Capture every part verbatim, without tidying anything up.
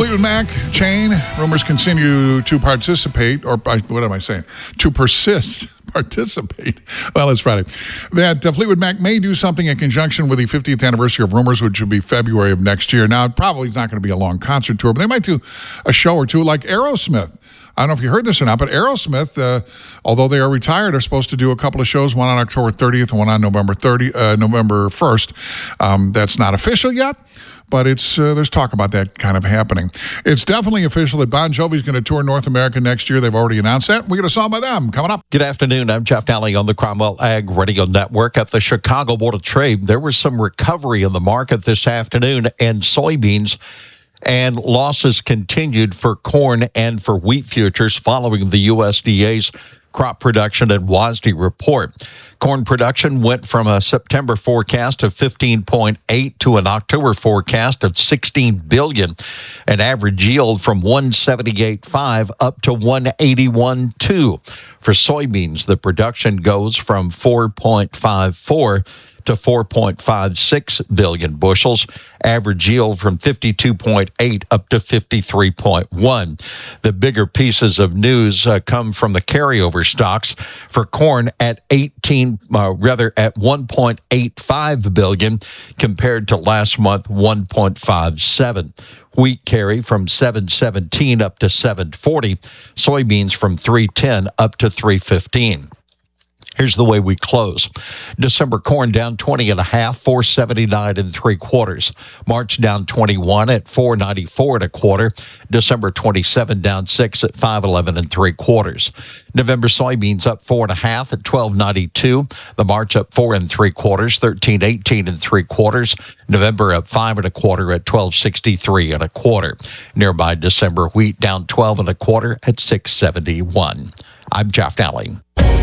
Fleetwood Mac chain rumors continue to participate, or what am I saying? To persist. Participate. Well, it's Friday. That uh, Fleetwood Mac may do something in conjunction with the fiftieth anniversary of Rumors, which will be February of next year. Now, it probably is not going to be a long concert tour, but they might do a show or two like Aerosmith. I don't know if you heard this or not, but Aerosmith, uh, although they are retired, are supposed to do a couple of shows, one on October thirtieth and one on November thirtieth, uh, November first. Um, that's not official yet, but it's uh, there's talk about that kind of happening. It's definitely official that Bon Jovi is going to tour North America next year. They've already announced that. We're going to song by them coming up. Good afternoon. I'm Jeff Daly on the Cromwell Ag Radio Network. At the Chicago Board of Trade, there was some recovery in the market this afternoon, and soybeans and losses continued for corn and for wheat futures following the U S D A's crop production and W A S D report. Corn production went from a September forecast of fifteen point eight to an October forecast of sixteen billion, an average yield from one seventy-eight point five up to one eighty-one point two. For soybeans, the production goes from four point five four to four point five six billion bushels, average yield from fifty-two point eight up to fifty-three point one. The bigger pieces of news uh, come from the carryover stocks for corn at eighteen, uh, rather at one point eight five billion compared to last month one point five seven. Wheat carry from seven seventeen up to seven forty. Soybeans from three ten up to three fifteen. Here's the way we close. December corn down twenty and a half, four seventy-nine and three quarters. March down twenty-one at four ninety-four and a quarter. December twenty-seven down six at five eleven and three quarters. November soybeans up four and a half at twelve ninety-two. The March up four and three quarters, thirteen eighteen and three quarters. November up five and a quarter at twelve sixty-three and a quarter. Nearby December wheat down twelve and a quarter at six seventy-one. I'm Jeff Daly.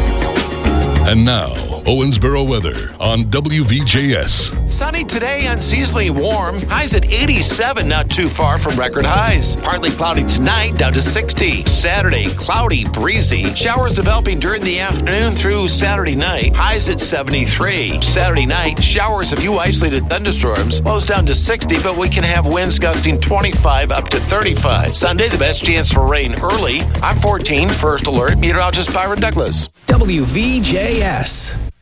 And now, Owensboro weather on W V J S. Sunny today, unseasonably warm. Highs at eighty-seven, not too far from record highs. Partly cloudy tonight, down to sixty. Saturday, cloudy, breezy. Showers developing during the afternoon through Saturday night. Highs at seventy-three. Saturday night, showers, a few isolated thunderstorms. Lows down to sixty, but we can have winds gusting twenty-five up to thirty-five. Sunday, the best chance for rain early. I'm fourteen, first alert. Meteorologist Byron Douglas. W V J S.